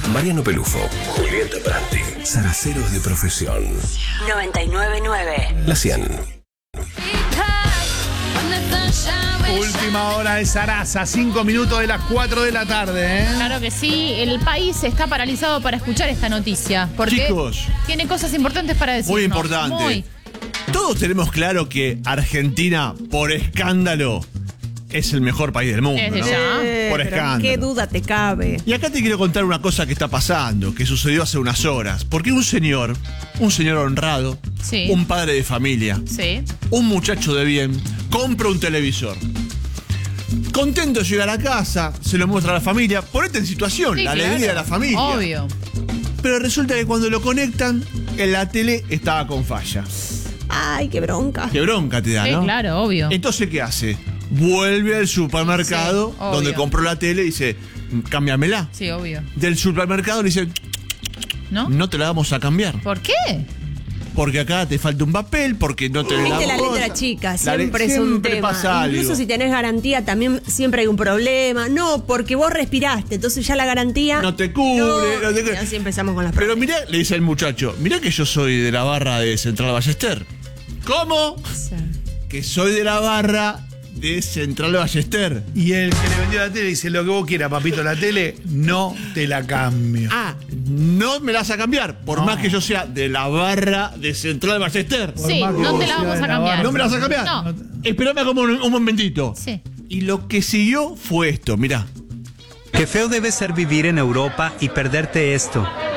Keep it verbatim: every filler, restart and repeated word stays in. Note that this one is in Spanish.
Mariano Pelufo, Julieta Prandi, zaraceros de profesión. noventa y nueve punto nueve. La cien. Última hora de Sarasa, cinco minutos de las cuatro de la tarde, ¿eh? Claro que sí, el país está paralizado para escuchar esta noticia. Porque Chicos, tiene cosas importantes para decir. muy importante. Muy. Todos tenemos claro que Argentina, por escándalo, es el mejor país del mundo, Desde ¿no? ya. Eh, Por pero escándalo. ¿qué duda te cabe? Y acá te quiero contar una cosa que está pasando, que sucedió hace unas horas. Porque un señor, un señor honrado, Sí. un padre de familia, Sí. un muchacho de bien, compra un televisor. Contento de llegar a casa, se lo muestra a la familia. Ponete en situación, Sí, la claro. alegría de la familia. Obvio. Pero resulta que cuando lo conectan, en la tele estaba con falla. Ay, qué bronca. Qué bronca te da, Sí, ¿no? claro, obvio. Entonces, ¿qué hace? Vuelve al supermercado Sí, obvio. donde compró la tele y dice, cámbiamela. Sí, obvio. Del supermercado le dice, ¿No? no te la vamos a cambiar. ¿Por qué? Porque acá te falta un papel, porque no te la Viste la damos letra cosa. chica, La le- siempre es un siempre tema. pasa algo. Incluso si tenés garantía, también siempre hay un problema. No, porque vos respiraste, entonces ya la garantía No te cubre, no te cubre. y así empezamos con las Pero problemas. mirá, le dice el muchacho, mirá que yo soy de la barra de Central Ballester. ¿Cómo? Que soy de la barra de Central Ballester. Y el que le vendió la tele dice: lo que vos quieras, papito, la tele, no te la cambio. Ah, no me la vas a cambiar, por No. más que yo sea de la barra de Central Ballester. Por Sí, más que no vos te la seas vamos de a la cambiar. barra. ¿No me la vas a cambiar? No. Esperame como un, un momentito. Sí. Y lo que siguió fue esto, mirá. Qué feo debe ser vivir en Europa y perderte esto.